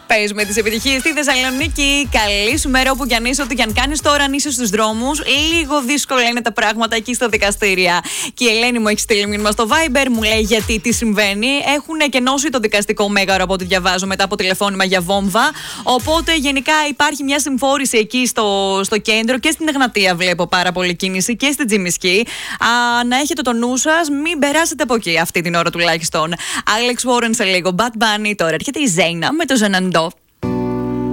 Πες με τις επιτυχίες στη Θεσσαλονίκη. Καλή σου μέρα όπου κι αν είσαι, ό,τι κι αν κάνεις τώρα, αν είσαι στους δρόμους. Λίγο δύσκολα είναι τα πράγματα εκεί στα δικαστήρια. Και η Ελένη μου έχει στείλει μήνυμα στο Viber, μου λέει γιατί τι συμβαίνει. Έχουν εκενώσει το δικαστικό μέγαρο από ό,τι διαβάζω μετά από τηλεφώνημα για βόμβα. Οπότε γενικά υπάρχει μια συμφόρηση εκεί στο κέντρο και στην Εγνατία βλέπω πάρα πολύ κίνηση και στην Τζιμισκή. Να έχετε το νου σας, μην περάσετε από εκεί αυτή την ώρα τουλάχιστον. Alex Warren σε λίγο, Bad Bunny, τώρα έρχεται η Ζέινα με το Ζαναντό.